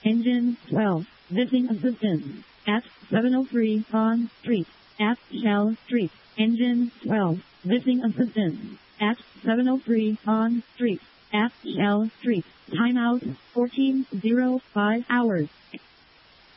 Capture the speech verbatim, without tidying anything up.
Engine twelve. Lifting assistance. At seven oh three on Street. At Shell Street. Engine twelve. Lifting assistance. At seven oh three on Street. At Shell Street. Timeout fourteen oh five hours.